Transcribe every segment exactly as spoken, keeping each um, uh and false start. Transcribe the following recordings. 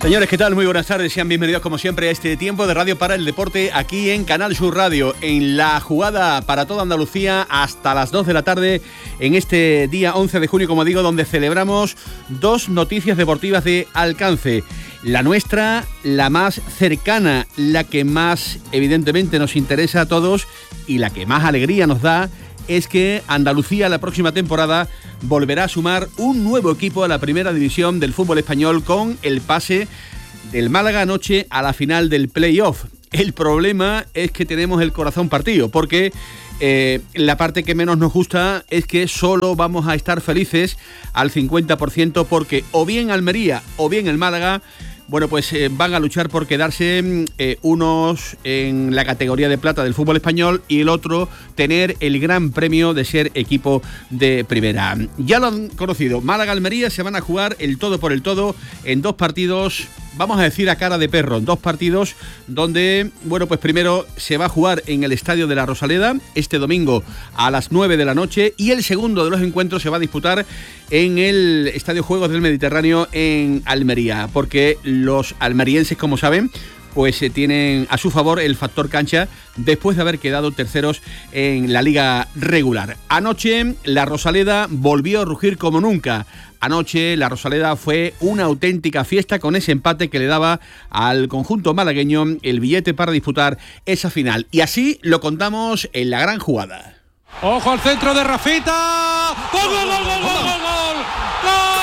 Señores, ¿qué tal? Muy buenas tardes, sean bienvenidos como siempre a este tiempo de Radio para el Deporte aquí en Canal Sur Radio, en la jugada para toda Andalucía hasta las dos de la tarde en este día once de junio, como digo, donde celebramos dos noticias deportivas de alcance. La nuestra, la más cercana, la que más evidentemente nos interesa a todos y la que más alegría nos da, es que Andalucía la próxima temporada volverá a sumar un nuevo equipo a la primera división del fútbol español con el pase del Málaga anoche a la final del play-off. El problema es que tenemos el corazón partido porque eh, la parte que menos nos gusta es que solo vamos a estar felices al cincuenta por ciento porque o bien Almería o bien el Málaga, bueno, pues eh, van a luchar por quedarse eh, unos en la categoría de plata del fútbol español y el otro tener el gran premio de ser equipo de primera. Ya lo han conocido, Málaga-Almería se van a jugar el todo por el todo en dos partidos, vamos a decir a cara de perro, en dos partidos donde, bueno, pues primero se va a jugar en el Estadio de la Rosaleda este domingo a las nueve de la noche y el segundo de los encuentros se va a disputar en el Estadio Juegos del Mediterráneo en Almería, porque los almerienses, como saben, pues eh, tienen a su favor el factor cancha después de haber quedado terceros en la liga regular. Anoche la Rosaleda volvió a rugir como nunca. Anoche la Rosaleda fue una auténtica fiesta con ese empate que le daba al conjunto malagueño el billete para disputar esa final. Y así lo contamos en la gran jugada. ¡Ojo al centro de Rafita! ¡Gol, gol, gol, gol, gol, gol, gol! ¡Gol!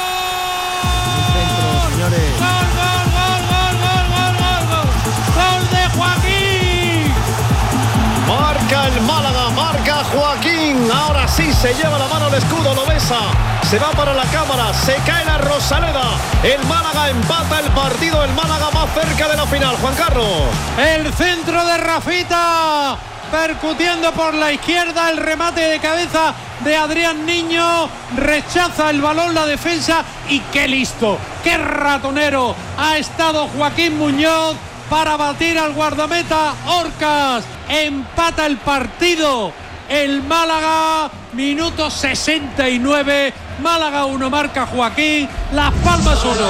Marca el Málaga, marca Joaquín. Ahora sí se lleva la mano al escudo, lo besa. Se va para la cámara, se cae la Rosaleda. El Málaga empata el partido, el Málaga más cerca de la final. Juan Carlos. El centro de Rafita, percutiendo por la izquierda, el remate de cabeza de Adrián Niño, rechaza el balón la defensa y qué listo, qué ratonero ha estado Joaquín Muñoz para batir al guardameta Orcas. Empata el partido el Málaga, minuto sesenta y nueve, Málaga uno, marca Joaquín, Las Palmas uno.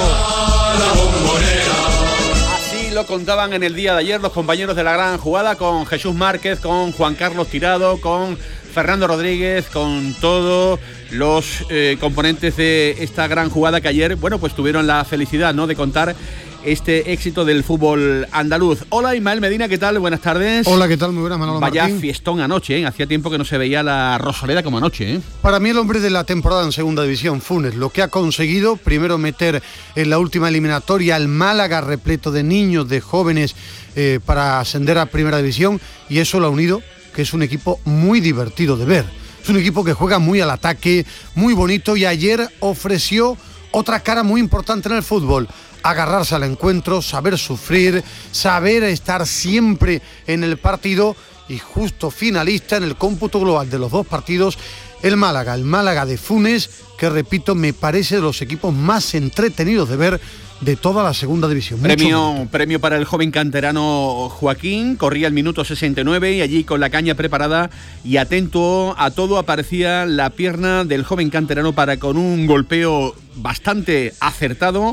Así lo contaban en el día de ayer los compañeros de la gran jugada con Jesús Márquez, con Juan Carlos Tirado, con Fernando Rodríguez, con todos los eh, componentes de esta gran jugada que ayer, bueno, pues tuvieron la felicidad, ¿no?, de contar este éxito del fútbol andaluz. Hola Ismael Medina, ¿qué tal? Buenas tardes. Hola, ¿qué tal? Muy buenas, Manolo Vaya Martín. fiestón anoche, ¿eh? Hacía tiempo que no se veía la Rosaleda como anoche, ¿eh? Para mí el hombre de la temporada en segunda división, Funes, lo que ha conseguido, primero meter en la última eliminatoria al Málaga repleto de niños, de jóvenes, eh, para ascender a primera división, y eso lo ha unido, que es un equipo muy divertido de ver. Es un equipo que juega muy al ataque, muy bonito, y ayer ofreció otra cara muy importante en el fútbol. Agarrarse al encuentro, saber sufrir, saber estar siempre en el partido, y justo finalista en el cómputo global de los dos partidos, el Málaga, el Málaga de Funes, que repito, me parece de los equipos más entretenidos de ver de toda la segunda división. Premio, premio para el joven canterano Joaquín, corría el minuto sesenta y nueve y allí con la caña preparada y atento a todo aparecía la pierna del joven canterano para, con un golpeo bastante acertado,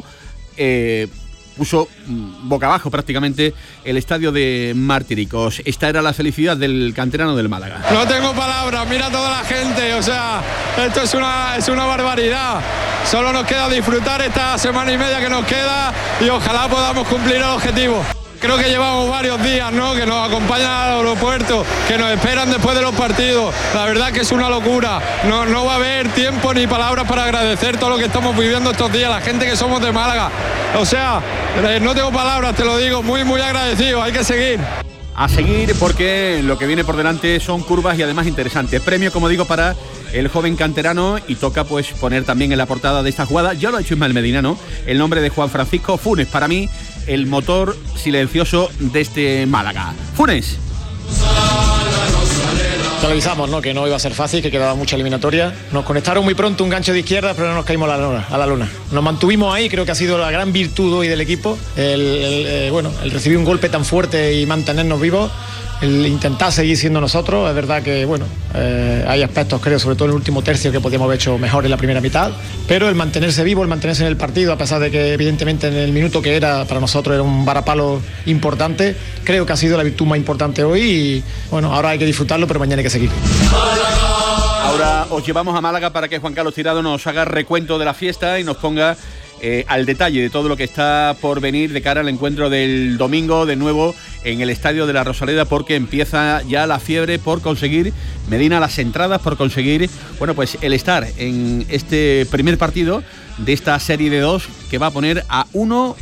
Eh, puso boca abajo prácticamente el estadio de Martiricos. Esta era la felicidad del canterano del Málaga. No tengo palabras, mira toda la gente, o sea, esto es una, es una barbaridad. Solo nos queda disfrutar esta semana y media que nos queda y ojalá podamos cumplir el objetivo. Creo que llevamos varios días, ¿no?, que nos acompañan al aeropuerto, que nos esperan después de los partidos. La verdad que es una locura. No, no va a haber tiempo ni palabras para agradecer todo lo que estamos viviendo estos días, la gente que somos de Málaga. O sea, no tengo palabras, te lo digo, muy, muy agradecido. Hay que seguir. A seguir porque lo que viene por delante son curvas y además interesantes. Premio, como digo, para el joven canterano y toca pues poner también en la portada de esta jugada, ya lo ha hecho Ismael Medina, ¿no?, el nombre de Juan Francisco Funes, para mí el motor silencioso de este Málaga. Funes. Te avisamos, ¿no?, que no iba a ser fácil, que quedaba mucha eliminatoria. Nos conectaron muy pronto un gancho de izquierda, pero no nos caímos a la luna. A la luna. Nos mantuvimos ahí, creo que ha sido la gran virtud hoy del equipo. El, el, eh, bueno, el recibir un golpe tan fuerte y mantenernos vivos. el intentar seguir siendo nosotros. Es verdad que, bueno, eh, hay aspectos, creo, sobre todo en el último tercio, que podríamos haber hecho mejor en la primera mitad, pero el mantenerse vivo, el mantenerse en el partido, a pesar de que evidentemente en el minuto que era, para nosotros era un varapalo importante, creo que ha sido la virtud más importante hoy y, bueno, ahora hay que disfrutarlo, pero mañana hay que seguir. Ahora os llevamos a Málaga para que Juan Carlos Tirado nos haga recuento de la fiesta y nos ponga eh, al detalle de todo lo que está por venir de cara al encuentro del domingo, de nuevo en el Estadio de la Rosaleda, porque empieza ya la fiebre por conseguir, Medina, las entradas, por conseguir, bueno, pues el estar en este primer partido de esta serie de dos que va a poner a uno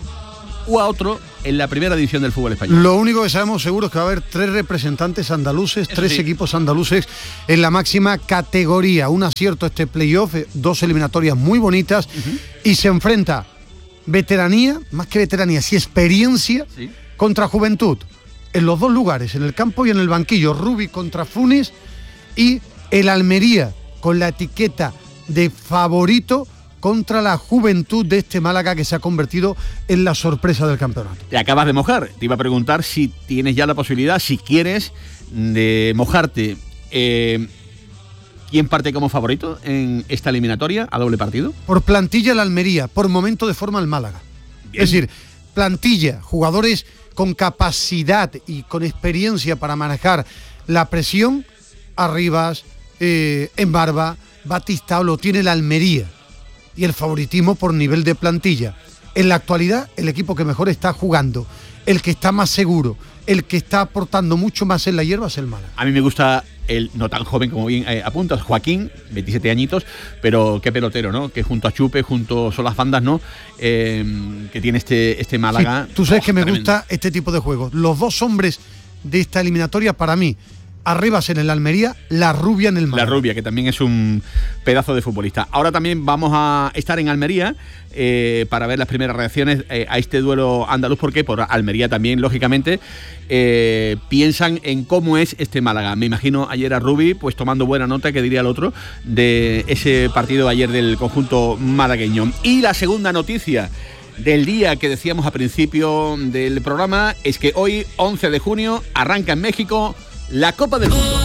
u a otro en la primera división del fútbol español. Lo único que sabemos seguro es que va a haber tres representantes andaluces, Eso tres sí. equipos andaluces en la máxima categoría. Un acierto este playoff, dos eliminatorias muy bonitas, uh-huh. y se enfrenta veteranía, más que veteranía, sí experiencia, sí. contra juventud. En los dos lugares, en el campo y en el banquillo. Rubí contra Funes y el Almería con la etiqueta de favorito contra la juventud de este Málaga que se ha convertido en la sorpresa del campeonato. Te acabas de mojar. Te iba a preguntar si tienes ya la posibilidad, si quieres, de mojarte. Eh, ¿Quién parte como favorito en esta eliminatoria a doble partido? Por plantilla el Almería, por momento de forma el Málaga. Bien. Es decir, plantilla, jugadores con capacidad y con experiencia para manejar la presión. Arribas, eh, Embarba, Batistao, lo tiene el Almería. Y el favoritismo por nivel de plantilla. En la actualidad, el equipo que mejor está jugando, el que está más seguro, el que está aportando mucho más en la hierba es el Málaga. A mí me gusta el no tan joven como bien eh, apuntas, Joaquín, veintisiete añitos, pero qué pelotero, ¿no? Que junto a Chupe, junto son las bandas, ¿no? Eh, que tiene este, este Málaga. Sí, tú sabes oh, que me tremendo. gusta este tipo de juegos. Los dos hombres de esta eliminatoria para mí, Arribas en el Almería, La Rubia en el Málaga. La Rubia, que también es un pedazo de futbolista. Ahora también vamos a estar en Almería eh, para ver las primeras reacciones eh, a este duelo andaluz, porque por Almería también, lógicamente, eh, piensan en cómo es este Málaga. Me imagino ayer a Rubí, pues tomando buena nota, que diría el otro, de ese partido ayer del conjunto malagueño. Y la segunda noticia del día que decíamos a principio del programa es que hoy, once de junio, arranca en México la Copa del Mundo.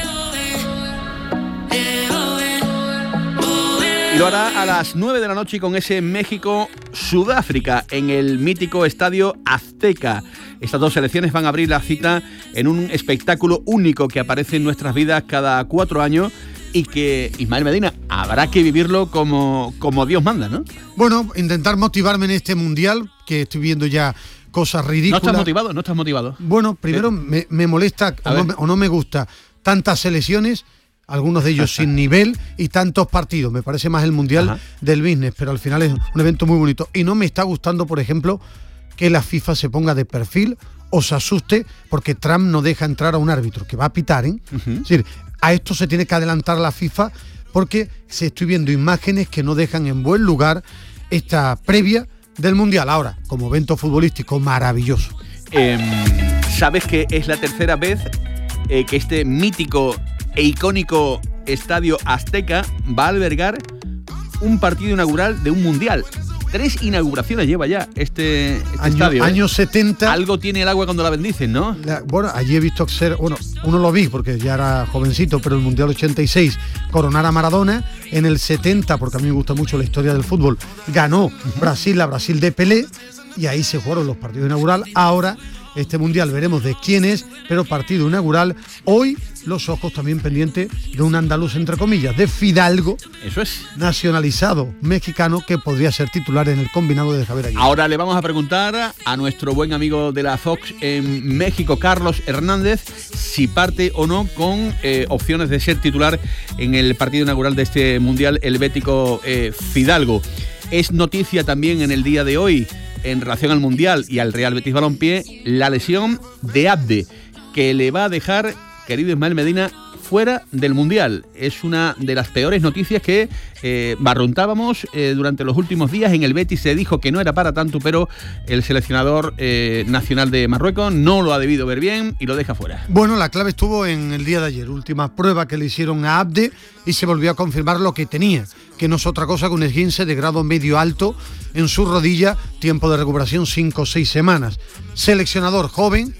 Y lo hará a las nueve de la noche con ese México-Sudáfrica en el mítico Estadio Azteca. Estas dos selecciones van a abrir la cita en un espectáculo único que aparece en nuestras vidas cada cuatro años y que, Ismael Medina, habrá que vivirlo como, como Dios manda, ¿no? Bueno, intentar motivarme en este Mundial, que estoy viendo ya cosas ridículas. ¿No estás motivado? ¿No estás motivado? Bueno, primero eh, me, me molesta o no me, o no me gusta tantas selecciones, algunos de ellos sin nivel y tantos partidos. Me parece más el Mundial Ajá. del business, pero al final es un evento muy bonito. Y no me está gustando, por ejemplo, que la FIFA se ponga de perfil o se asuste porque Trump no deja entrar a un árbitro que va a pitar, ¿eh? Uh-huh. Es decir, a esto se tiene que adelantar la FIFA porque se estoy viendo imágenes que no dejan en buen lugar esta previa del Mundial. Ahora, como evento futbolístico maravilloso. Eh, ¿Sabes que es la tercera vez eh, que este mítico e icónico Estadio Azteca va a albergar un partido inaugural de un Mundial? Tres inauguraciones lleva ya este, este Año, estadio. Años ¿eh? setenta. Algo tiene el agua cuando la bendicen, ¿no? La, bueno, allí he visto ser, bueno, uno lo vi porque ya era jovencito, pero el Mundial ochenta y seis coronar a Maradona. En el setenta, porque a mí me gusta mucho la historia del fútbol, ganó uh-huh. Brasil, la Brasil de Pelé, y ahí se jugaron los partidos inaugurales. Ahora este Mundial veremos de quién es, pero partido inaugural. Hoy los ojos también pendientes de un andaluz, entre comillas, de Fidalgo. Eso es. Nacionalizado mexicano que podría ser titular en el combinado de Javier Aguirre. Ahora le vamos a preguntar a nuestro buen amigo de la Fox en México, Carlos Hernández, si parte o no con eh, opciones de ser titular en el partido inaugural de este Mundial helvético eh, Fidalgo. Es noticia también en el día de hoy, en relación al Mundial y al Real Betis Balompié, la lesión de Abde, que le va a dejar, querido Ismael Medina, fuera del Mundial. Es una de las peores noticias que eh, barruntábamos eh, durante los últimos días. En el Betis se dijo que no era para tanto, pero el seleccionador eh, nacional de Marruecos no lo ha debido ver bien y lo deja fuera. Bueno, la clave estuvo en el día de ayer, última prueba que le hicieron a Abde y se volvió a confirmar lo que tenía, que no es otra cosa que un esguince de grado medio alto en su rodilla, tiempo de recuperación cinco o seis semanas. Seleccionador joven,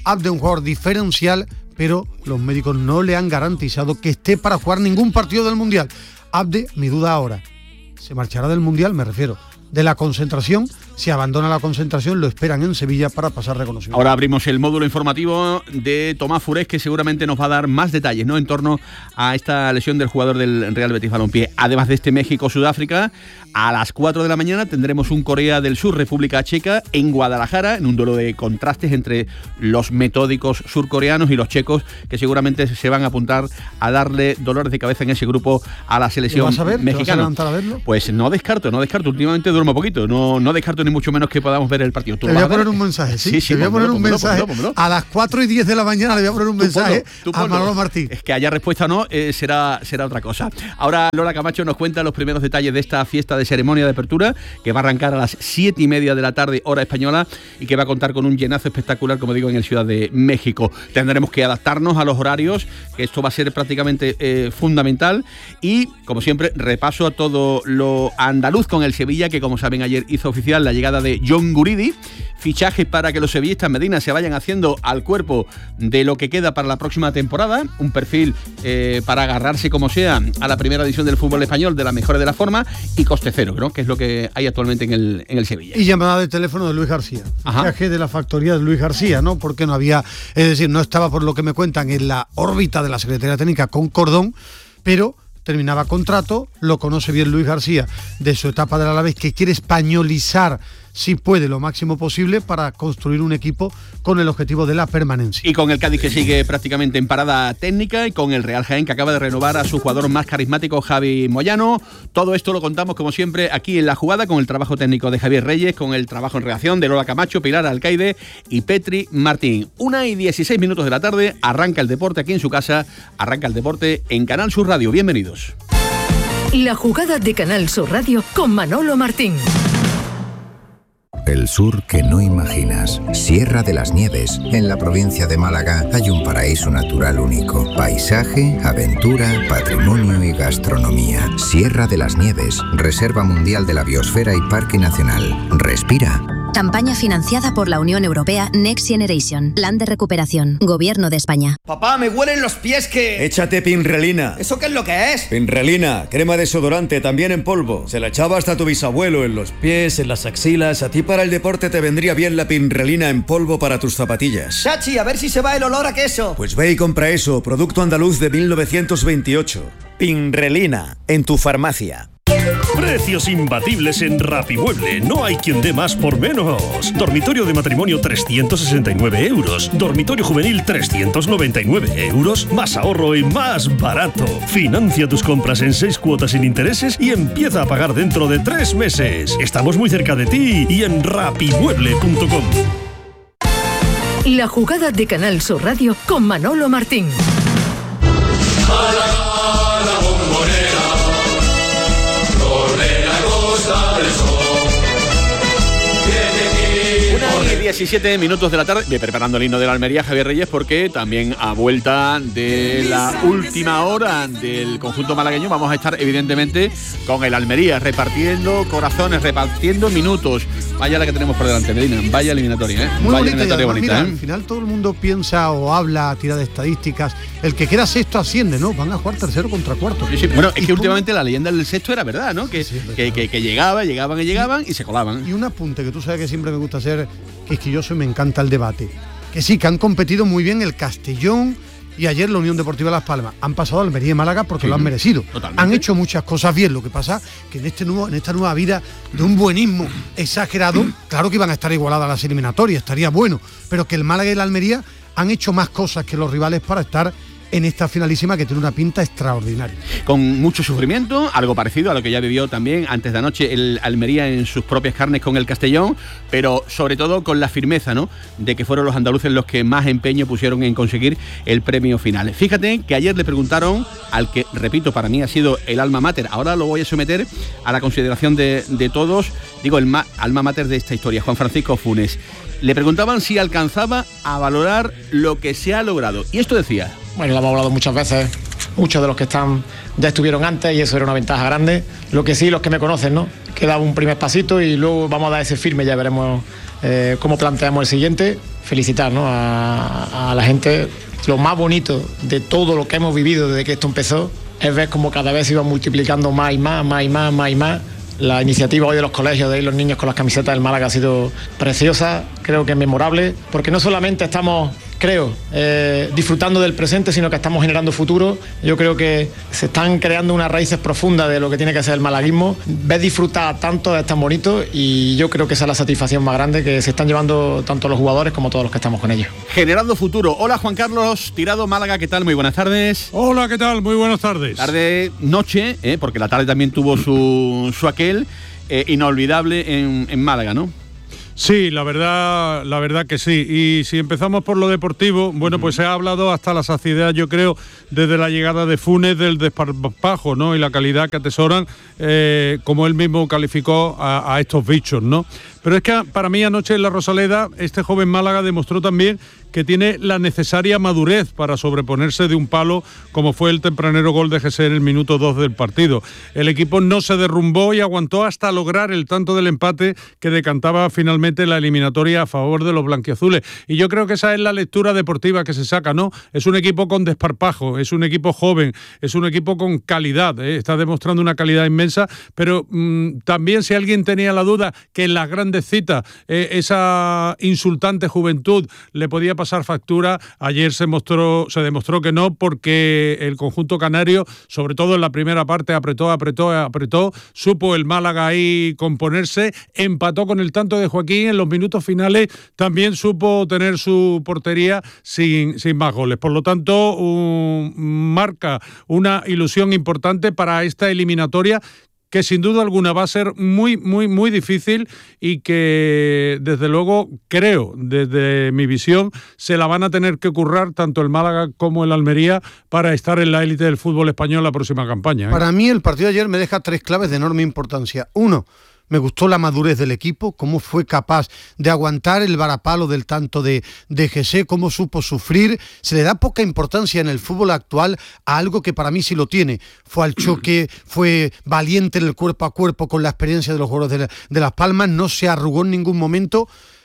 Abde es un jugador diferencial, pero los médicos no le han garantizado que esté para jugar ningún partido del Mundial. Abde, mi duda ahora, ¿se marchará del Mundial? Me refiero, de la concentración. Si abandona la concentración, lo esperan en Sevilla para pasar reconocimiento. Ahora abrimos el módulo informativo de Tomás Furés, que seguramente nos va a dar más detalles, ¿no?, en torno a esta lesión del jugador del Real Betis Balompié. Además de este México-Sudáfrica, a las cuatro de la mañana tendremos un Corea del Sur, República Checa, en Guadalajara, en un duelo de contrastes entre los metódicos surcoreanos y los checos, que seguramente se van a apuntar a darle dolores de cabeza en ese grupo a la selección ¿Lo vas a ver? mexicana. ¿Te vas a levantar a verlo? Pues no descarto, no descarto. Últimamente duermo poquito, no, no descarto ni mucho menos que podamos ver el partido. Te voy a poner un mensaje, ¿sí? Sí, sí, te voy a poner pónmelo, un pónmelo, mensaje. pónmelo, pónmelo. A las cuatro y diez de la mañana le voy a poner un Tú mensaje ponlo, tú a ponlo. Manolo Martín. Es que haya respuesta o no, eh, será, será otra cosa. Ahora Lola Camacho nos cuenta los primeros detalles de esta fiesta de ceremonia de apertura, que va a arrancar a las siete y media de la tarde, hora española, y que va a contar con un llenazo espectacular, como digo, en el Ciudad de México. Tendremos que adaptarnos a los horarios, que esto va a ser prácticamente eh, fundamental. Y, como siempre, repaso a todo lo andaluz con el Sevilla, que, como saben, ayer hizo oficial la llegada de John Guridi, fichajes para que los sevillistas Medina se vayan haciendo al cuerpo de lo que queda para la próxima temporada, un perfil eh, para agarrarse como sea a la primera división del fútbol español de la mejor de la forma, y coste cero, ¿no?, que es lo que hay actualmente en el, en el Sevilla. Y llamada de teléfono de Luis García, fichaje de la factoría de Luis García, ¿no?, porque no había, es decir, no estaba, por lo que me cuentan, en la órbita de la Secretaría Técnica con Cordón, pero terminaba contrato. Lo conoce bien Luis García de su etapa del Alavés, que quiere españolizar, si puede, lo máximo posible para construir un equipo con el objetivo de la permanencia. Y con el Cádiz, que sigue prácticamente en parada técnica, y con el Real Jaén, que acaba de renovar a su jugador más carismático, Javi Moyano. Todo esto lo contamos, como siempre, aquí en La Jugada, con el trabajo técnico de Javier Reyes, con el trabajo en redacción de Lola Camacho, Pilar Alcaide y Petri Martín. Una y dieciséis minutos de la tarde, arranca el deporte aquí en su casa, arranca el deporte en Canal Sur Radio. Bienvenidos. La Jugada de Canal Sur Radio con Manolo Martín. El sur que no imaginas. Sierra de las Nieves. En la provincia de Málaga hay un paraíso natural único. Paisaje, aventura, patrimonio y gastronomía. Sierra de las Nieves. Reserva Mundial de la Biosfera y Parque Nacional. Respira. Campaña financiada por la Unión Europea Next Generation. Plan de recuperación. Gobierno de España. Papá, me huelen los pies que... Échate Pinrelina. ¿Eso qué es lo que es? Pinrelina, crema desodorante, también en polvo. Se la echaba hasta tu bisabuelo, en los pies, en las axilas. A ti para el deporte te vendría bien la Pinrelina en polvo para tus zapatillas. Chachi, a ver si se va el olor a queso. Pues ve y compra eso, producto andaluz de mil novecientos veintiocho. Pinrelina, en tu farmacia. Precios imbatibles en Rapimueble. No hay quien dé más por menos. Dormitorio de matrimonio trescientos sesenta y nueve euros. Dormitorio juvenil trescientos noventa y nueve euros. Más ahorro y más barato. Financia tus compras en seis cuotas sin intereses y empieza a pagar dentro de tres meses. Estamos muy cerca de ti y en rapimueble punto com. La Jugada de Canal Sur Radio con Manolo Martín. diecisiete minutos de la tarde, preparando el himno de la Almería, Javier Reyes, porque también a vuelta de la última hora del conjunto malagueño vamos a estar evidentemente con el Almería, repartiendo corazones, repartiendo minutos. Vaya la que tenemos por delante, Medina, vaya eliminatoria, ¿eh? Muy vaya bonita, eliminatoria además, bonita, mira, ¿eh? Al final todo el mundo piensa o habla, tira de estadísticas. El que queda sexto asciende, ¿no? Van a jugar tercero contra cuarto. Sí, sí. Bueno, es que últimamente la leyenda del sexto era verdad, ¿no? Que, sí, verdad. que, que, que llegaba, llegaban y llegaban y se colaban. Y un apunte que tú sabes que siempre me gusta hacer, quisquilloso, y me encanta el debate. Que sí, que han competido muy bien el Castellón y ayer la Unión Deportiva Las Palmas. Han pasado a Almería y Málaga porque sí, lo han merecido. Totalmente. Han hecho muchas cosas bien. Lo que pasa que en este nuevo, en esta nueva vida de un buenismo exagerado, claro que iban a estar igualadas las eliminatorias, estaría bueno, pero que el Málaga y la Almería han hecho más cosas que los rivales para estar en esta finalísima, que tiene una pinta extraordinaria. Con mucho sufrimiento, algo parecido a lo que ya vivió también antes de anoche el Almería en sus propias carnes con el Castellón, pero sobre todo con la firmeza, ¿no?, de que fueron los andaluces los que más empeño pusieron en conseguir el premio final. Fíjate que ayer le preguntaron al que, repito, para mí ha sido el alma mater, ahora lo voy a someter a la consideración de, de todos, digo, el ma- alma mater de esta historia, Juan Francisco Funes. Le preguntaban si alcanzaba a valorar lo que se ha logrado, y esto decía: bueno, lo hemos hablado muchas veces, muchos de los que están ya estuvieron antes y eso era una ventaja grande. Lo que sí, los que me conocen, ¿no? Queda un primer pasito y luego vamos a dar ese firme, ya veremos eh, cómo planteamos el siguiente. Felicitar, ¿no?, a, a la gente. Lo más bonito de todo lo que hemos vivido desde que esto empezó es ver cómo cada vez se iba multiplicando más y más, más y más, más y más. La iniciativa hoy de los colegios, de ir los niños con las camisetas del Málaga ha sido preciosa, creo que es memorable, porque no solamente estamos, creo, eh, disfrutando del presente, sino que estamos generando futuro. Yo creo que se están creando unas raíces profundas de lo que tiene que ser el malaguismo. Ves disfrutar tanto es tan bonito y yo creo que esa es la satisfacción más grande que se están llevando tanto los jugadores como todos los que estamos con ellos. Generando futuro. Hola, Juan Carlos Tirado, Málaga, ¿qué tal? Muy buenas tardes. Hola, ¿qué tal? Muy buenas tardes. Tarde, noche, eh, porque la tarde también tuvo su, su aquel eh, inolvidable en, en Málaga, ¿no? Sí, la verdad, la verdad que sí. Y si empezamos por lo deportivo, bueno, pues se ha hablado hasta la saciedad, yo creo, desde la llegada de Funes, del desparpajo, ¿no?, y la calidad que atesoran, eh, como él mismo calificó a, a estos bichos, ¿no? Pero es que para mí anoche en la Rosaleda, este joven Málaga demostró también que tiene la necesaria madurez para sobreponerse de un palo como fue el tempranero gol de Jesse en el minuto dos del partido. El equipo no se derrumbó y aguantó hasta lograr el tanto del empate que decantaba finalmente la eliminatoria a favor de los blanquiazules. Y yo creo que esa es la lectura deportiva que se saca, ¿no? Es un equipo con desparpajo, es un equipo joven, es un equipo con calidad, ¿eh? Está demostrando una calidad inmensa, pero mmm, también si alguien tenía la duda que en las grandes citas eh, esa insultante juventud le podía pasar factura, ayer se mostró, se demostró que no, porque el conjunto canario, sobre todo en la primera parte, apretó, apretó, apretó, supo el Málaga ahí componerse, empató con el tanto de Joaquín, en los minutos finales también supo tener su portería sin, sin más goles. Por lo tanto, un, marca una ilusión importante para esta eliminatoria, que sin duda alguna va a ser muy, muy, muy difícil y que, desde luego, creo, desde mi visión, se la van a tener que currar tanto el Málaga como el Almería para estar en la élite del fútbol español la próxima campaña, ¿eh? Para mí, el partido de ayer me deja tres claves de enorme importancia. Uno, me gustó la madurez del equipo, cómo fue capaz de aguantar el varapalo del tanto de, de Jesse, cómo supo sufrir. Se le da poca importancia en el fútbol actual a algo que para mí sí lo tiene. Fue al choque, fue valiente en el cuerpo a cuerpo con la experiencia de los jugadores de, la, de Las Palmas, no se arrugó en ningún momento.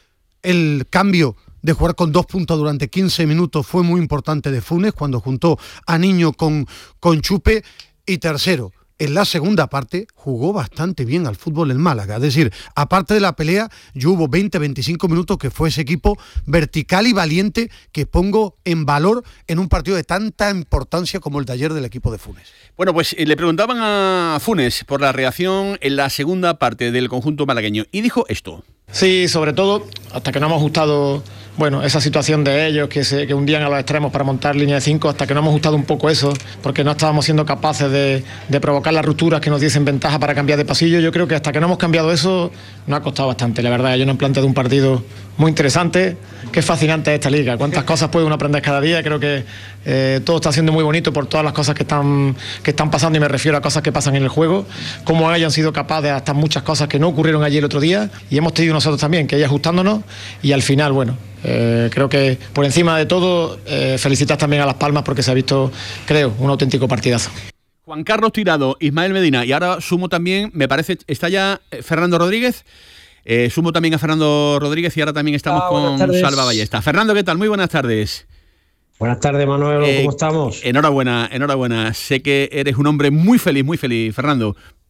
El cambio de jugar con dos puntos durante quince minutos fue muy importante de Funes, cuando juntó a Niño con, con Chupe. Y tercero, en la segunda parte jugó bastante bien al fútbol el Málaga. Es decir, aparte de la pelea, yo hubo veinte a veinticinco minutos que fue ese equipo vertical y valiente que pongo en valor en un partido de tanta importancia como el de ayer del equipo de Funes. Bueno, pues eh, le preguntaban a Funes por la reacción en la segunda parte del conjunto malagueño y dijo esto. Sí, sobre todo, hasta que no hemos ajustado, bueno, esa situación de ellos, que, se, que hundían a los extremos para montar línea de cinco, hasta que no hemos ajustado un poco eso, porque no estábamos siendo capaces de, de provocar las rupturas que nos diesen ventaja para cambiar de pasillo. Yo creo que hasta que no hemos cambiado eso, nos ha costado bastante, la verdad. Ellos nos han planteado un partido muy interesante, que es fascinante esta liga. Cuántas cosas puede uno aprender cada día. Creo que eh, todo está siendo muy bonito por todas las cosas que están, que están pasando, y me refiero a cosas que pasan en el juego, cómo ellos han sido capaces de adaptar muchas cosas que no ocurrieron ayer el otro día, y hemos tenido nosotros también que ir ajustándonos, y al final, bueno, eh, creo que por encima de todo, eh, felicitar también a Las Palmas, porque se ha visto, creo, un auténtico partidazo. Juan Carlos Tirado, Ismael Medina, y ahora sumo también, me parece, está ya Fernando Rodríguez. Eh, sumo también a Fernando Rodríguez y ahora también estamos ah, con Salva Ballesta. Fernando, ¿qué tal? Muy buenas tardes. Buenas tardes, Manuel, ¿cómo eh, estamos? Enhorabuena, enhorabuena. Sé que eres un hombre muy feliz, muy feliz, Fernando.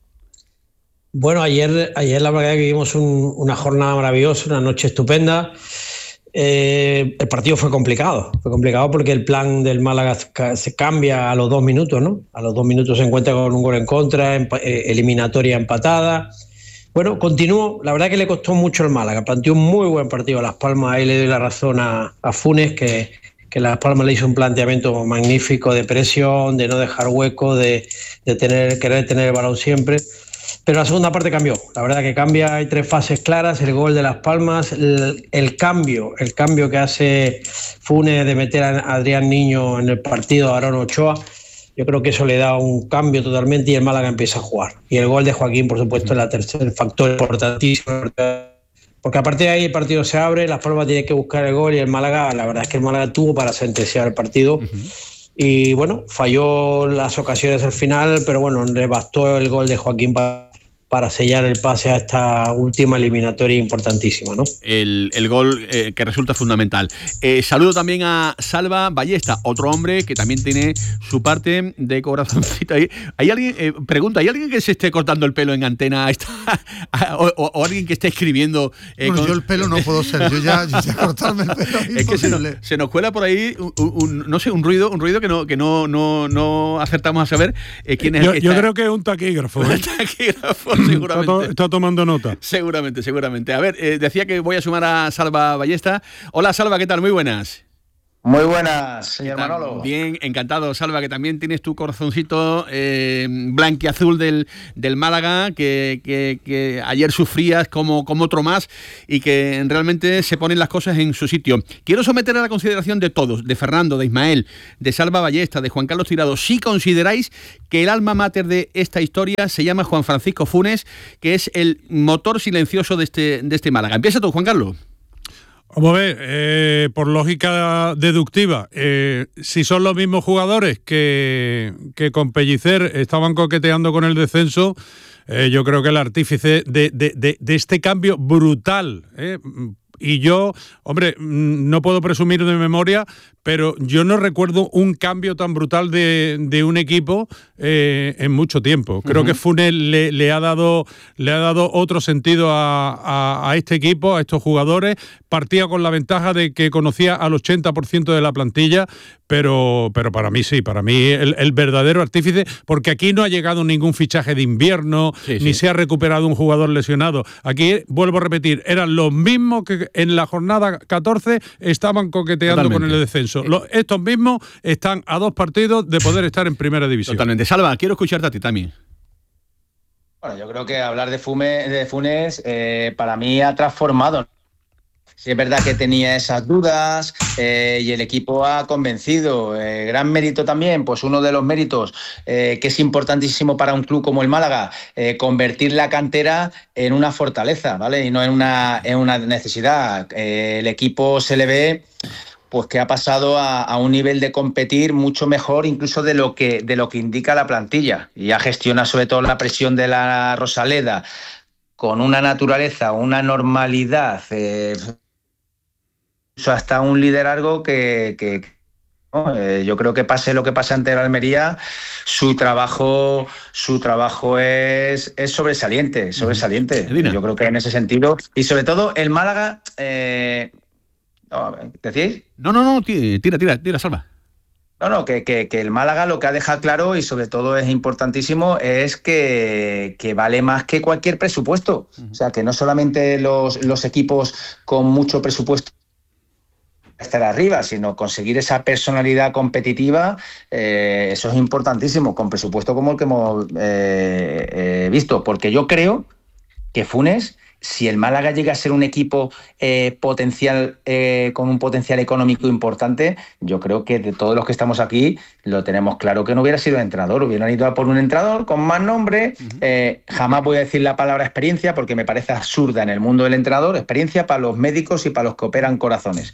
Bueno, ayer, ayer la verdad que vivimos un, una jornada maravillosa, una noche estupenda. Eh, el partido fue complicado, fue complicado porque el plan del Málaga se cambia a los dos minutos, ¿no? A los dos minutos se encuentra con un gol en contra, empa- eliminatoria empatada. Bueno, continuó, la verdad que le costó mucho el Málaga, planteó un muy buen partido a Las Palmas, ahí le doy la razón a, a Funes, que, que Las Palmas le hizo un planteamiento magnífico de presión, de no dejar hueco, de, de tener, querer tener el balón siempre. Pero la segunda parte cambió, la verdad que cambia, hay tres fases claras, el gol de Las Palmas, el, el cambio, el cambio que hace Funes de meter a Adrián Niño en el partido, a Aaron Ochoa, yo creo que eso le da un cambio totalmente y el Málaga empieza a jugar. Y el gol de Joaquín, por supuesto, es la tercer factor importantísimo, porque a partir de ahí el partido se abre, Las Palmas tiene que buscar el gol y el Málaga, la verdad es que el Málaga tuvo para sentenciar el partido. Uh-huh. Y bueno, falló las ocasiones al final, pero bueno, le bastó el gol de Joaquín para para sellar el pase a esta última eliminatoria importantísima, ¿no? El, el gol eh, que resulta fundamental. Eh, saludo también a Salva Ballesta, otro hombre que también tiene su parte de corazoncito ahí. ¿Hay alguien, eh, pregunta, ¿hay alguien que se esté cortando el pelo en antena esta, o, o, o alguien que esté escribiendo? Eh, bueno, con... yo el pelo no puedo ser, yo ya, yo ya cortarme el pelo es, es que se nos, se nos cuela por ahí un, un, no sé, un ruido, un ruido que no, que no, no, no acertamos a saber eh, quién es. Yo, el que yo está... creo que es un taquígrafo. ¿eh? Un taquígrafo. Seguramente. Está, to, está tomando nota. Seguramente, seguramente. A ver, eh, decía que voy a sumar a Salva Ballesta. Hola, Salva, ¿qué tal? Muy buenas. Muy buenas, señor Manolo. Bien, encantado, Salva, que también tienes tu corazoncito eh, blanquiazul del, del Málaga, que, que, que ayer sufrías como, como otro más y que realmente se ponen las cosas en su sitio. Quiero someter a la consideración de todos, de Fernando, de Ismael, de Salva Ballesta, de Juan Carlos Tirado, si consideráis que el alma mater de esta historia se llama Juan Francisco Funes, que es el motor silencioso de este, de este Málaga. Empieza tú, Juan Carlos. Vamos a ver, eh, por lógica deductiva, eh, si son los mismos jugadores que, que con Pellicer estaban coqueteando con el descenso, eh, yo creo que el artífice de, de, de, de este cambio brutal, eh, y yo, hombre, no puedo presumir de memoria, pero yo no recuerdo un cambio tan brutal de, de un equipo eh, en mucho tiempo. Creo uh-huh. que Funes le, le, ha dado, le ha dado otro sentido a, a, a este equipo, a estos jugadores. Partía con la ventaja de que conocía al ochenta por ciento de la plantilla, pero, pero para mí sí, para mí el, el verdadero artífice, porque aquí no ha llegado ningún fichaje de invierno, sí, ni sí. se ha recuperado un jugador lesionado. Aquí, vuelvo a repetir, eran los mismos que en la jornada catorce estaban coqueteando Totalmente. Con el descenso. Los, estos mismos están a dos partidos de poder estar en primera división. Totalmente. Salva, quiero escucharte a ti también. Bueno, yo creo que hablar de, Fume, de Funes eh, para mí ha transformado. Sí, es verdad que tenía esas dudas eh, y el equipo ha convencido. Eh, gran mérito también, pues uno de los méritos eh, que es importantísimo para un club como el Málaga, eh, convertir la cantera en una fortaleza, ¿vale? Y no en una, en una necesidad. Eh, el equipo se le ve pues que ha pasado a, a un nivel de competir mucho mejor incluso de lo que, de lo que indica la plantilla. Y ya gestiona sobre todo la presión de la Rosaleda con una naturaleza, una normalidad, eh, hasta un liderazgo que, que ¿no? eh, yo creo que pase lo que pase ante el Almería, su trabajo su trabajo es, es sobresaliente, sobresaliente. Uh-huh. Yo creo que en ese sentido, y sobre todo el Málaga, eh, no, ¿decís? No, no, no, tira, tira, tira, Salva. No, no, que, que, que el Málaga lo que ha dejado claro y sobre todo es importantísimo es que, que vale más que cualquier presupuesto. Uh-huh. O sea, que no solamente los, los equipos con mucho presupuesto estar arriba, sino conseguir esa personalidad competitiva, eh, eso es importantísimo, con presupuesto como el que hemos eh, eh, visto, porque yo creo que Funes, si el Málaga llega a ser un equipo eh, potencial eh, con un potencial económico importante, yo creo que de todos los que estamos aquí lo tenemos claro que no hubiera sido entrenador, hubieran ido a por un entrenador con más nombre. Uh-huh. eh, jamás voy a decir la palabra experiencia porque me parece absurda en el mundo del entrenador, experiencia para los médicos y para los que operan corazones.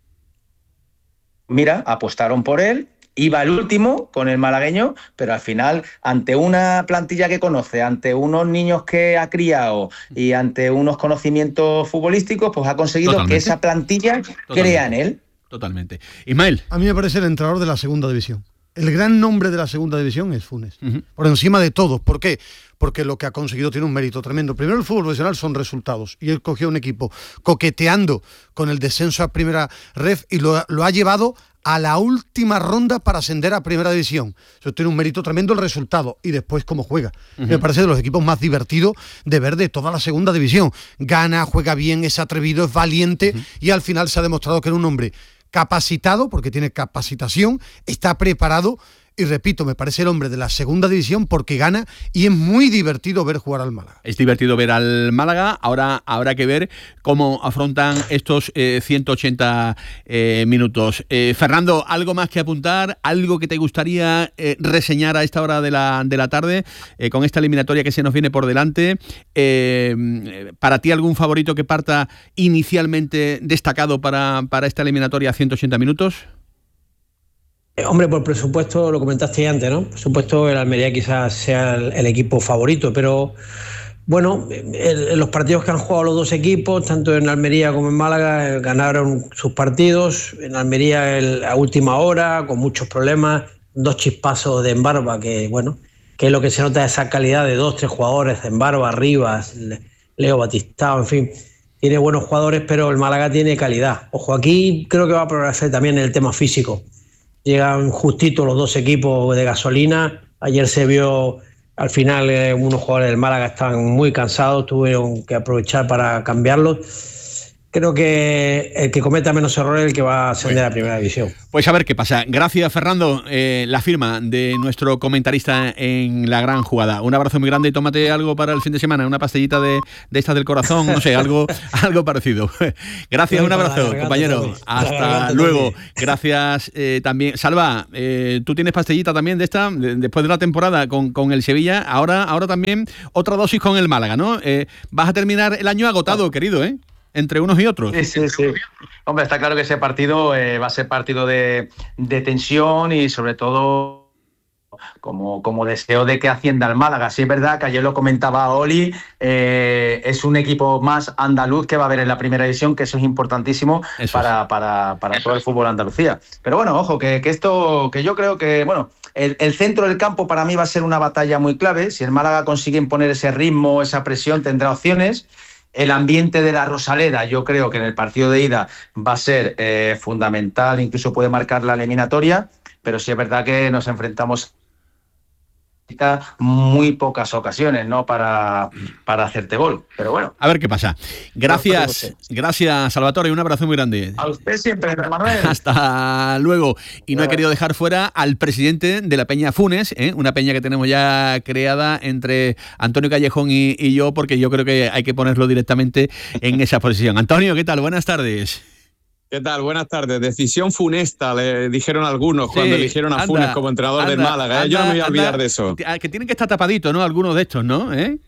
Mira, apostaron por él, iba al último con el malagueño, pero al final, ante una plantilla que conoce, ante unos niños que ha criado y ante unos conocimientos futbolísticos, pues ha conseguido Totalmente. Que esa plantilla Totalmente. Crea en él. Totalmente. Ismael. A mí me parece el entrenador de la segunda división. El gran nombre de la segunda división es Funes. Uh-huh. Por encima de todos. ¿Por qué? Porque lo que ha conseguido tiene un mérito tremendo. Primero, el fútbol profesional son resultados. Y él cogió un equipo coqueteando con el descenso a primera ref y lo, lo ha llevado a la última ronda para ascender a primera división. Eso tiene un mérito tremendo el resultado. Y después cómo juega. Uh-huh. Me parece de los equipos más divertidos de ver de toda la segunda división. Gana, juega bien, es atrevido, es valiente uh-huh. y al final se ha demostrado que era un hombre capacitado, porque tiene capacitación, está preparado y repito, me parece el hombre de la segunda división porque gana y es muy divertido ver jugar al Málaga. Es divertido ver al Málaga, ahora habrá que ver cómo afrontan estos eh, ciento ochenta eh, minutos. Eh, Fernando, ¿algo más que apuntar? ¿Algo que te gustaría eh, reseñar a esta hora de la, de la tarde eh, con esta eliminatoria que se nos viene por delante? Eh, ¿Para ti algún favorito que parta inicialmente destacado para, para esta eliminatoria a ciento ochenta minutos? Hombre, por presupuesto, lo comentaste antes, ¿no? Por supuesto, el Almería quizás sea el, el equipo favorito, pero, bueno, en los partidos que han jugado los dos equipos, tanto en Almería como en Málaga, ganaron sus partidos. En Almería el, a última hora, con muchos problemas, dos chispazos de Embarba, que bueno, que es lo que se nota esa calidad de dos, tres jugadores, de Embarba, Rivas, Leo Batistao, en fin. Tiene buenos jugadores, pero el Málaga tiene calidad. Ojo, aquí creo que va a progresar también el tema físico. Llegan justitos los dos equipos de gasolina. Ayer se vio... Al final, eh, unos jugadores del Málaga estaban muy cansados, tuvieron que aprovechar para cambiarlos. Creo que el que cometa menos errores es el que va a ascender a Primera División. Pues a ver qué pasa. Gracias, Fernando. Eh, la firma de nuestro comentarista en La Gran Jugada. Un abrazo muy grande y tómate algo para el fin de semana, una pastillita de, de estas del corazón, no sé, algo, algo parecido. Gracias, un abrazo, compañero. Hasta luego. Gracias eh, también. Salva, eh, tú tienes pastillita también de esta, de, después de la temporada con, con el Sevilla, ahora, ahora también otra dosis con el Málaga, ¿no? Eh, vas a terminar el año agotado, querido, ¿eh? Entre unos y otros. Sí, sí, sí. Hombre, está claro que ese partido eh, va a ser partido de, de tensión y sobre todo como, como deseo de que ascienda el Málaga. Sí es verdad que ayer lo comentaba Oli, eh, es un equipo más andaluz que va a haber en la Primera División, que eso es importantísimo eso para, es. para, para todo el fútbol Andalucía. Pero bueno, ojo, que, que esto, que yo creo que, bueno, el, el centro del campo para mí va a ser una batalla muy clave. Si el Málaga consigue imponer ese ritmo, esa presión, tendrá opciones. El ambiente de la Rosaleda, yo creo que en el partido de ida va a ser eh, fundamental, incluso puede marcar la eliminatoria, pero sí es verdad que nos enfrentamos muy pocas ocasiones, ¿no? Para, para hacerte gol, pero bueno. A ver qué pasa. Gracias, gracias, Salvatore, un abrazo muy grande. A usted siempre, Manuel. Hasta luego. Y no he querido dejar fuera al presidente de la Peña Funes, ¿eh? Una peña que tenemos ya creada entre Antonio Callejón y, y yo, porque yo creo que hay que ponerlo directamente en esa posición. Antonio, ¿qué tal? Buenas tardes. ¿Qué tal? Buenas tardes. Decisión funesta, le dijeron algunos sí, cuando eligieron a anda, Funes como entrenador anda, del Málaga. ¿eh? Anda, Yo no me voy a olvidar anda, de eso. Que tienen que estar tapaditos, ¿no? Algunos de estos, ¿no? ¿Eh?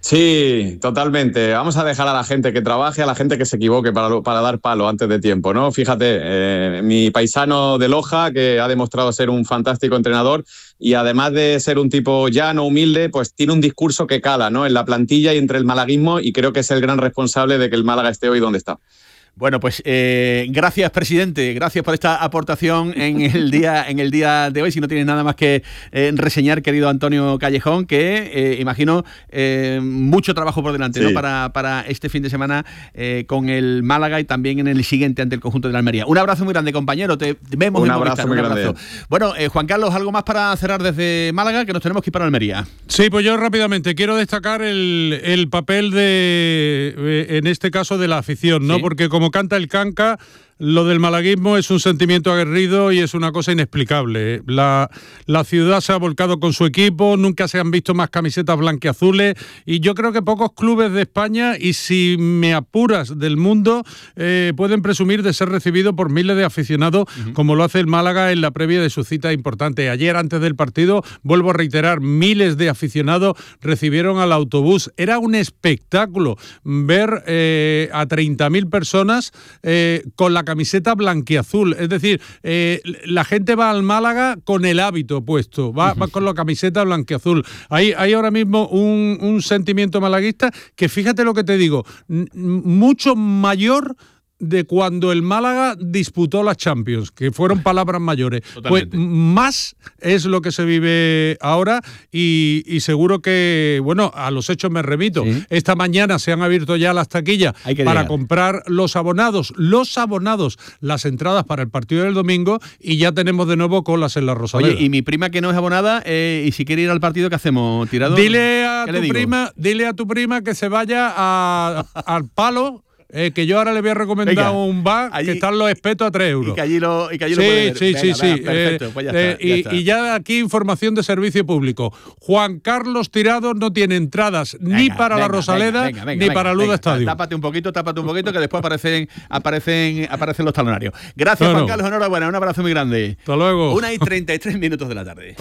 Sí, totalmente. Vamos a dejar a la gente que trabaje, a la gente que se equivoque para, para dar palo antes de tiempo, ¿no? Fíjate, eh, mi paisano de Loja, que ha demostrado ser un fantástico entrenador y además de ser un tipo llano, humilde, pues tiene un discurso que cala, ¿no? En la plantilla y entre el malaguismo, y creo que es el gran responsable de que el Málaga esté hoy donde está. Bueno, pues eh, gracias, presidente, gracias por esta aportación en el día en el día de hoy. Si no tienes nada más que eh, reseñar, querido Antonio Callejón, que eh, imagino eh, mucho trabajo por delante, sí, ¿no? para, para este fin de semana eh, con el Málaga y también en el siguiente ante el conjunto de la Almería. Un abrazo muy grande, compañero, te vemos un en abrazo muy un abrazo. grande. Bueno, eh, Juan Carlos, ¿algo más para cerrar desde Málaga? Que nos tenemos que ir para Almería. Sí, pues yo rápidamente quiero destacar el, el papel de, eh, en este caso, de la afición, ¿no? Sí. Porque como canta el canca, lo del malaguismo es un sentimiento aguerrido y es una cosa inexplicable. La, la ciudad se ha volcado con su equipo, nunca se han visto más camisetas blanquiazules y yo creo que pocos clubes de España, y si me apuras del mundo, eh, pueden presumir de ser recibidos por miles de aficionados, uh-huh, como lo hace el Málaga en la previa de su cita importante. Ayer, antes del partido, vuelvo a reiterar, miles de aficionados recibieron al autobús. Era un espectáculo ver eh, a treinta mil personas eh, con la camiseta blanquiazul, es decir, eh, la gente va al Málaga con el hábito puesto, va, va con la camiseta blanquiazul. Hay, hay ahora mismo un, un sentimiento malaguista que, fíjate lo que te digo, n- mucho mayor de cuando el Málaga disputó la Champions, que fueron palabras mayores. Totalmente. Pues más es lo que se vive ahora y, y seguro que, bueno, a los hechos me remito. ¿Sí? Esta mañana se han abierto ya las taquillas para llegar. comprar los abonados, los abonados, las entradas para el partido del domingo y ya tenemos de nuevo colas en la Rosaleda. Oye, y mi prima que no es abonada, eh, y si quiere ir al partido, ¿qué hacemos? ¿Tirado? Dile a tu prima, dile a tu prima que se vaya a, al Palo. Eh, que yo ahora le voy a recomendar venga, un bar allí, que están los espetos a tres euros. Y que allí lo, y que allí sí, lo puede ver. Sí, venga, sí, sí. Venga, perfecto, eh, pues ya eh, está, y, ya está. y ya aquí información de servicio público. Juan Carlos Tirado no tiene entradas venga, ni para venga, la Rosaleda venga, venga, ni venga, para Luda Estadio. Tápate un poquito, tápate un poquito, que después aparecen, aparecen, aparecen los talonarios. Gracias, no, Juan Carlos, enhorabuena, un abrazo muy grande. Hasta luego. Una y treinta y tres minutos de la tarde.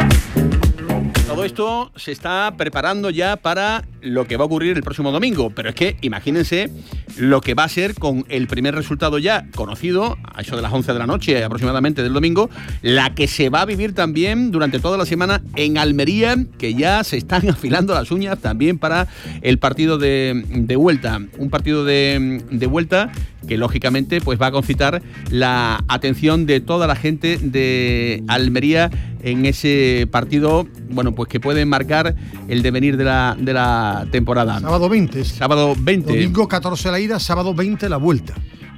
Todo esto se está preparando ya para lo que va a ocurrir el próximo domingo, pero es que imagínense lo que va a ser con el primer resultado ya conocido, a eso de las once de la noche aproximadamente del domingo, la que se va a vivir también durante toda la semana en Almería, que ya se están afilando las uñas también para el partido de, de vuelta. Un partido de, de vuelta que lógicamente pues va a concitar la atención de toda la gente de Almería en ese partido, bueno, pues que puede marcar el devenir de la, de la temporada. Sábado veinte. Sábado veinte. Domingo catorce la ida, sábado veinte la vuelta.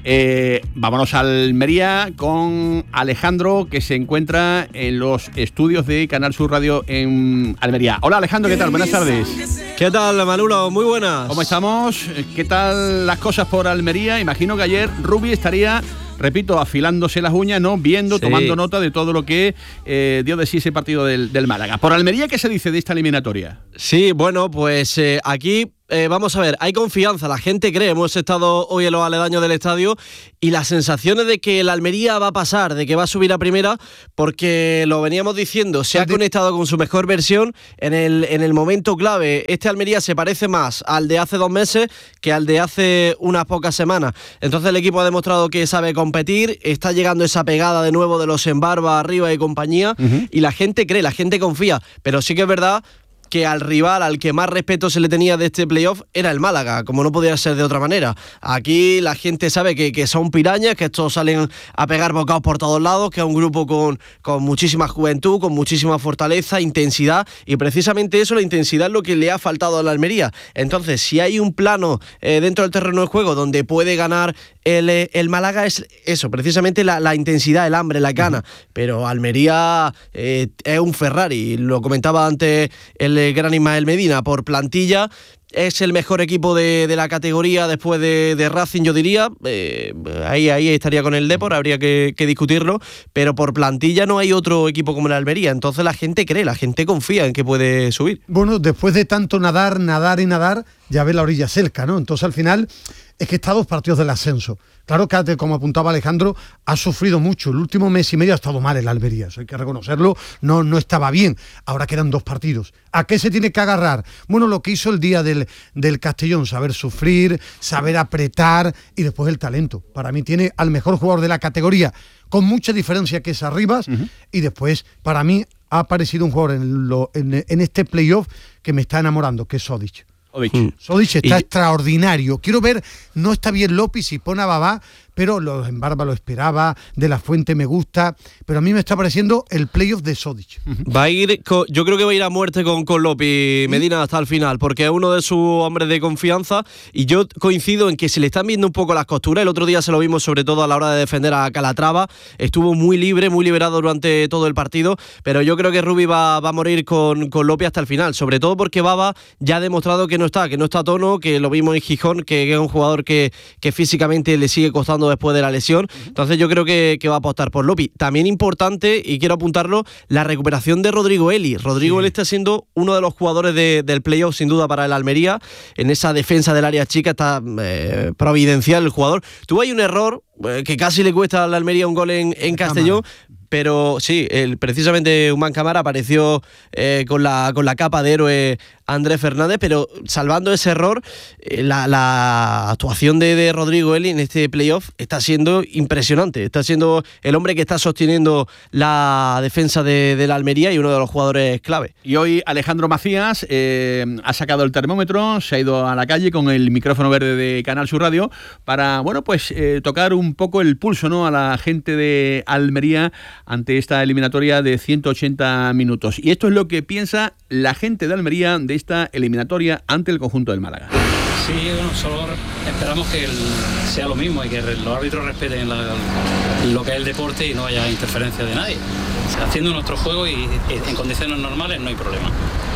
Eh, vámonos a Almería con Alejandro, que se encuentra en los estudios de Canal Sur Radio en Almería. Hola Alejandro, ¿qué tal? Buenas tardes. ¿Qué tal, Manolo? Muy buenas. ¿Cómo estamos? ¿Qué tal las cosas por Almería? Imagino que ayer Rubi estaría, repito, afilándose las uñas, ¿no? Viendo, sí, tomando nota de todo lo que eh, dio de sí ese partido del, del Málaga. ¿Por Almería qué se dice de esta eliminatoria? Sí, bueno, pues eh, aquí... Eh, vamos a ver, hay confianza, la gente cree, hemos estado hoy en los aledaños del estadio y las sensaciones de que el Almería va a pasar, de que va a subir a primera, porque lo veníamos diciendo, se ha conectado con su mejor versión en el, en el momento clave. Este Almería se parece más al de hace dos meses que al de hace unas pocas semanas. Entonces el equipo ha demostrado que sabe competir, está llegando esa pegada de nuevo de los Embarba arriba y compañía, uh-huh. y la gente cree, la gente confía, pero sí que es verdad que al rival al que más respeto se le tenía de este playoff era el Málaga, como no podía ser de otra manera. Aquí la gente sabe que, que son pirañas, que estos salen a pegar bocados por todos lados, que es un grupo con, con muchísima juventud, con muchísima fortaleza, intensidad, y precisamente eso, la intensidad, es lo que le ha faltado a la Almería. Entonces, si hay un plano eh, dentro del terreno de juego donde puede ganar el, el Málaga, es eso, precisamente la, la intensidad, el hambre, la gana. Pero Almería eh, es un Ferrari, lo comentaba antes el gran Ismael Medina, por plantilla es el mejor equipo de, de la categoría después de, de Racing, yo diría. Eh, ahí, ahí estaría con el Depor, habría que, que discutirlo, pero por plantilla no hay otro equipo como el Almería. Entonces la gente cree, la gente confía en que puede subir. Bueno, después de tanto nadar, nadar y nadar, ya ve la orilla cerca, ¿no? Entonces al final es que está a dos partidos del ascenso. Claro que, como apuntaba Alejandro, ha sufrido mucho. El último mes y medio ha estado mal el Almería, eso hay que reconocerlo, no, no estaba bien. Ahora quedan dos partidos. ¿A qué se tiene que agarrar? Bueno, lo que hizo el día del, del Castellón, saber sufrir, saber apretar y después el talento. Para mí tiene al mejor jugador de la categoría, con mucha diferencia que es Arribas, uh-huh. y después, para mí, ha aparecido un jugador en, lo, en, en este playoff que me está enamorando, que es Sodic. Sodic. Sodic está y... extraordinario. Quiero ver, no está bien López y pone a Babá, pero los Embarba lo esperaba, De la Fuente me gusta, pero a mí me está pareciendo el playoff de Sodic. Va a ir, con, yo creo que va a ir a muerte con, con López Medina hasta el final, porque es uno de sus hombres de confianza, y yo coincido en que se le están viendo un poco las costuras. El otro día se lo vimos sobre todo a la hora de defender a Calatrava, estuvo muy libre, muy liberado durante todo el partido, pero yo creo que Rubi va, va a morir con, con López hasta el final, sobre todo porque Baba ya ha demostrado que no está, que no está a tono, que lo vimos en Gijón, que es un jugador que, que físicamente le sigue costando después de la lesión. Entonces yo creo que, que va a apostar por López. También importante, y quiero apuntarlo, la recuperación de Rodrigo Eli. Rodrigo sí. Eli está siendo uno de los jugadores de, del playoff sin duda para el Almería. En esa defensa del área chica está eh, providencial el jugador. Tuvo ahí un error eh, que casi le cuesta a la Almería un gol en, en Castellón. Pero sí, el, precisamente Humán Camara apareció eh, con, la, con la capa de héroe Andrés Fernández, pero salvando ese error, eh, la, la actuación de, de Rodrigo Eli en este playoff está siendo impresionante. Está siendo el hombre que está sosteniendo la defensa de, de la Almería y uno de los jugadores clave. Y hoy Alejandro Macías eh, ha sacado el termómetro, se ha ido a la calle con el micrófono verde de Canal Sur Radio para, bueno, pues eh, tocar un poco el pulso, ¿no?, a la gente de Almería ante esta eliminatoria de ciento ochenta minutos. Y esto es lo que piensa la gente de Almería de esta eliminatoria ante el conjunto del Málaga. Sí, bueno, solo esperamos que el, sea lo mismo y que los árbitros respeten la, lo que es el deporte y no haya interferencia de nadie. O sea, haciendo nuestro juego y, y en condiciones normales no hay problema.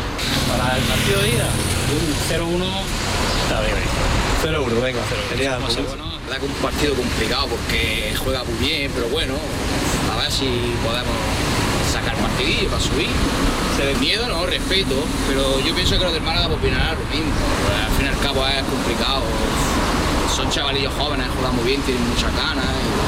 Para el partido de ida, un cero uno está bien. cero uno, venga. Sería bueno. La verdad que un partido complicado porque juega muy bien, pero bueno, a ver si podemos sacar partidillo para subir. Miedo no, respeto, pero yo pienso que los del Málaga opinarán lo mismo. Al fin y al cabo es complicado. Son chavalillos jóvenes, juegan muy bien, tienen muchas ganas.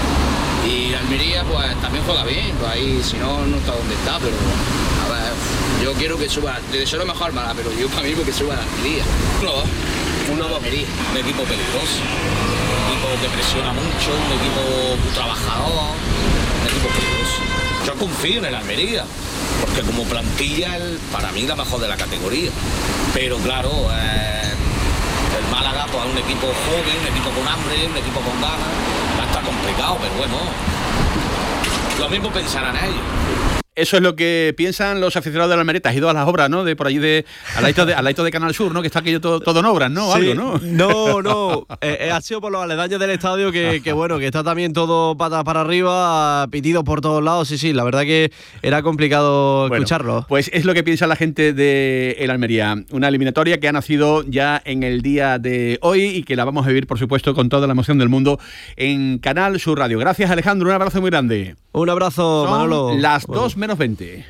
Y, y Almería pues también juega bien, pues ahí si no, no está donde está, pero a ver, yo quiero que suba, le deseo lo mejor al Málaga, pero yo para mí porque suba a Almería. uno dos. una bobería, un equipo peligroso, un equipo que presiona mucho, un equipo muy trabajador, un equipo peligroso. Yo confío en el Almería, porque como plantilla, el, para mí la mejor de la categoría. Pero claro, eh, el Málaga pues es un equipo joven, un equipo con hambre, un equipo con ganas. Va a estar complicado, pero bueno, lo mismo pensarán ellos. Eso es lo que piensan los aficionados de la Almería. Has ido a las obras, ¿no? De por allí de al ladito de, al ladito de Canal Sur, ¿no? Que está aquello todo, todo en obras, ¿no? Sí, Algo, ¿no? No, no. Eh, ha sido por los aledaños del estadio que, que bueno, que está también todo patas para arriba, pitidos por todos lados. Sí, sí, la verdad que era complicado bueno, escucharlo. Pues es lo que piensa la gente de el Almería. Una eliminatoria que ha nacido ya en el día de hoy y que la vamos a vivir, por supuesto, con toda la emoción del mundo en Canal Sur Radio. Gracias, Alejandro. Un abrazo muy grande. Un abrazo, Son Manolo. Las bueno. dos menos veinte.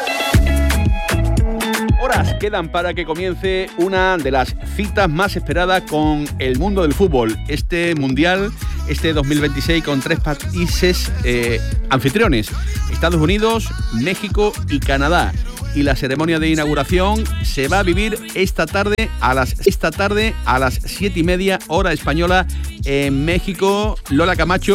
Horas quedan para que comience una de las citas más esperadas con el mundo del fútbol. Este Mundial, este dos mil veintiséis, con tres países eh, anfitriones: Estados Unidos, México y Canadá. Y la ceremonia de inauguración se va a vivir esta tarde a las esta tarde a las siete y media hora española en México. Lola Camacho.